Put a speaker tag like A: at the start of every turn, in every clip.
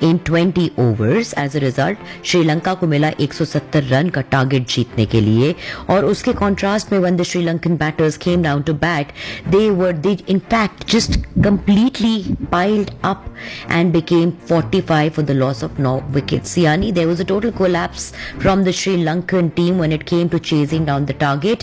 A: in 20 overs. As a result, Sri Lanka को मिला 170 run का टारगेट जीतने के लिए, और उसके कॉन्ट्रास्ट में when the Sri Lankan batters came down to bat, they in fact just completely piled up and became 45 for the loss of 9 wickets. Yani, there was a total collapse from the Sri Lankan team when it came to chasing down the target.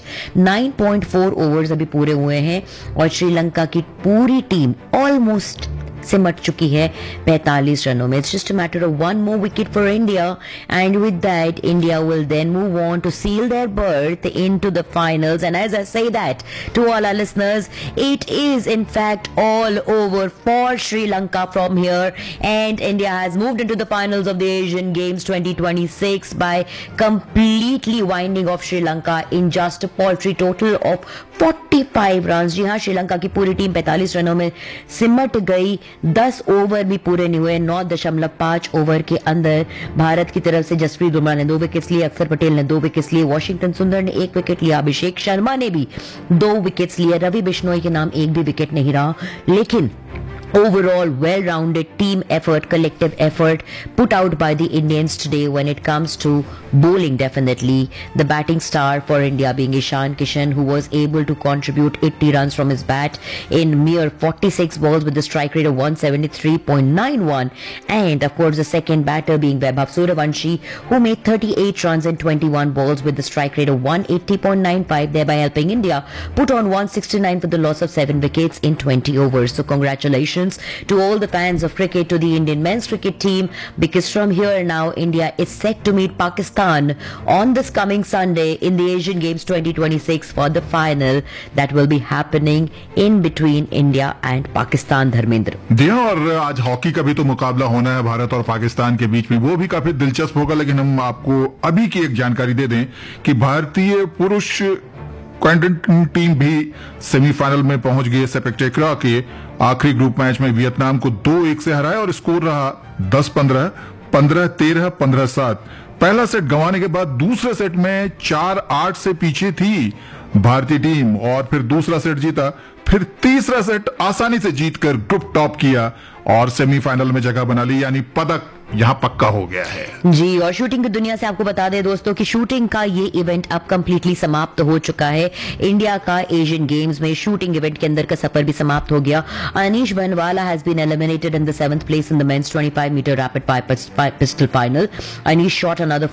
A: 9.4 overs अभी पूरे हुए हैं और श्रीलंका की पूरी team almost सिमट चुकी है 45 रनों में. It's just a matter of one more wicket for India, and with that India will then move on to seal their berth into the finals. And as I say that to all our listeners, it is in fact all over for Sri Lanka from here, and India has moved into the finals of the Asian Games 2026 by completely winding off Sri Lanka in just a paltry total of 45 runs. जी हाँ, श्रीलंका की पूरी team 45 रनों में सिमट गई. 10 over भी पूरे नहीं हुए. 9.5 ओवर के अंदर भारत की तरफ से जसप्रीत बुमराह ने 2 विकेट्स लिए, अक्षर पटेल ने 2 विकेट्स लिए, वॉशिंगटन सुंदर ने 1 विकेट लिया, अभिषेक शर्मा ने भी 2 विकेट्स लिए, रवि बिश्नोई के नाम एक भी विकेट नहीं रहा. लेकिन overall well-rounded team effort, collective effort put out by the Indians today when it comes to bowling. Definitely the batting star for India being Ishan Kishan, who was able to contribute 80 runs from his bat in mere 46 balls with a strike rate of 173.91, and of course the second batter being Vaibhav Sooryavanshi, who made 38 runs in 21 balls with the strike rate of 180.95, thereby helping India put on 169 for the loss of 7 wickets in 20 overs. So congratulations to all the fans of cricket, to the Indian men's cricket team, because from here now India is set to meet Pakistan on this coming Sunday in the Asian Games 2026 for the final that will be happening in between India and Pakistan. Dharmendra
B: ji हाँ, और आज hockey का भी तो मुकाबला होना है भारत और पाकिस्तान के बीच में, वो भी काफी दिलचस्प होगा. लेकिन हम आपको अभी की एक जानकारी दे दें कि भारतीय पुरुष क्वाड्रंटल टीम भी सेमीफाइनल में पहुंच गई. स्पेक्टेकुलर के आखिरी ग्रुप मैच में वियतनाम को 2-1 से हराया और स्कोर रहा 10-15, 15-13, 15-7. पहला सेट गंवाने के बाद दूसरे सेट में 4-8 से पीछे थी भारतीय टीम और फिर दूसरा सेट जीता. फिर तीसरा सेट आसानी से जीतकर ग्रुप टॉप किया और सेमीफाइनल में जगह बना ली, यानी पदक यहां पक्का हो गया है
A: जी. और शूटिंग की दुनिया से आपको बता दें दोस्तों कि शूटिंग का ये इवेंट अब कंप्लीटली समाप्त हो चुका है. इंडिया का एशियन गेम्स में शूटिंग इवेंट के अंदर का सफर भी समाप्त हो गया. अनीश बनवाला has been eliminated in the 7th place in the mains 25 metre rapid pistol final. Anish shot another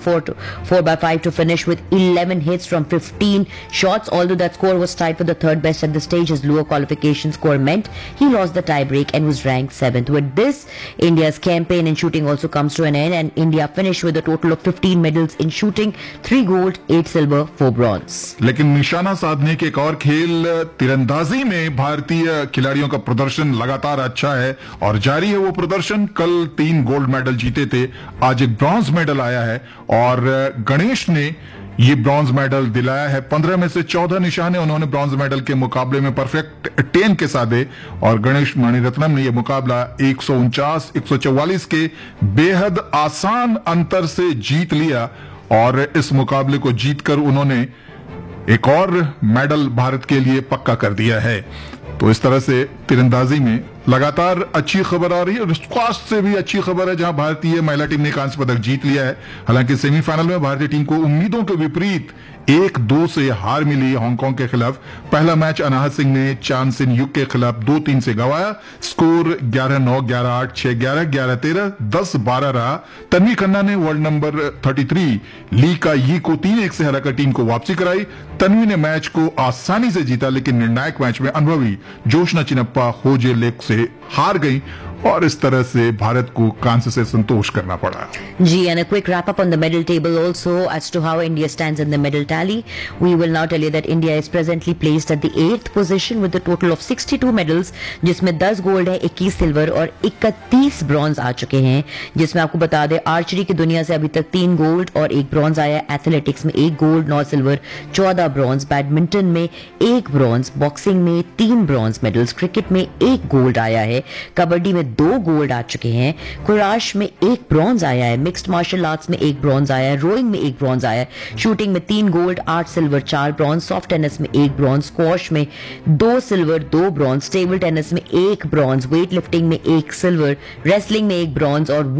A: 4x5 to finish with 11 hits from 15 shots, although that score was tied for the third best at the stage. His lower qualification score meant he lost the tie break and was ranked 7th. With this, India's campaign in shooting also comes to an end, and India finished with a total of 15 medals in shooting, 3 gold, 8 silver, 4 bronze.
B: लेकिन निशाना साधने के एक और खेल तीरंदाजी में भारतीय खिलाड़ियों का प्रदर्शन लगातार अच्छा है और जारी है वो प्रदर्शन. कल 3 गोल्ड मेडल जीते थे, आज एक ब्रॉन्ज मेडल आया है और गणेश ने ये ब्रॉन्ज मेडल दिलाया है. 15 में से 14 निशाने उन्होंने ब्रॉन्ज मेडल के मुकाबले में परफेक्ट 10 के साधे और गणेश मणिरत्नम ने यह मुकाबला 149-144 के बेहद आसान अंतर से जीत लिया और इस मुकाबले को जीतकर उन्होंने एक और मेडल भारत के लिए पक्का कर दिया है. तो इस तरह से तीरंदाजी में लगातार अच्छी खबर आ रही है और स्क्वाश से भी अच्छी खबर है जहां भारतीय महिला टीम ने कांस्य पदक जीत लिया है. हालांकि सेमीफाइनल में भारतीय टीम को उम्मीदों के विपरीत 1-2 से हार मिली हांगकांग के खिलाफ. पहला मैच अनाहत सिंह ने चांद सिन युग के खिलाफ 2-3 से गंवाया. स्कोर 11-9, 11-8, 6-11, 11-13, 10-12 रहा. तन्वी खन्ना ने वर्ल्ड नंबर 33 ली का यी को 3-1 से हराकर टीम को वापसी कराई. तन्वी ने मैच को आसानी से जीता, लेकिन निर्णायक मैच में अनुभवी जोशना चिनप्पा होजे लेक से हार गई और इस तरह से भारत को कांस्य से संतोष करना पड़ा.
A: जी, and a quick wrap up on the medal table also as to how India stands in the medal tally. We will now tell you that India is presently placed at the 8th position with a total of 62 medals, जिसमें 10 gold है, 21 silver और 31 bronze आ चुके हैं. जिसमें आपको बता दें archery की दुनिया से अभी तक 3 गोल्ड और 1 ब्रॉन्ज आया. एथलेटिक्स में 1 गोल्ड, 9 सिल्वर, 14 ब्रॉन्ज. बैडमिंटन में 1 ब्रॉन्ज, बॉक्सिंग में 3 ब्रॉन्ज मेडल्स, क्रिकेट में 1 गोल्ड आया है, कबड्डी में 2 गोल्ड आ चुके हैं, कुराश में 1 ब्रॉन्ज आया है, मिक्स्ड मार्शल आर्ट्स में 1 ब्रॉन्ज आया है, रोइंग में 1 ब्रॉन्ज आया है, शूटिंग में 3 gold, 8 silver, 4 bronze, soft tennis में 1 ब्रॉन्ज, स्क्वॉश में 2 सिल्वर, 2 ब्रॉन्ज, टेबल टेनिस में 1 ब्रॉन्ज, वेट लिफ्टिंग में 1 सिल्वर, रेसलिंग में 1 ब्रॉन्ज और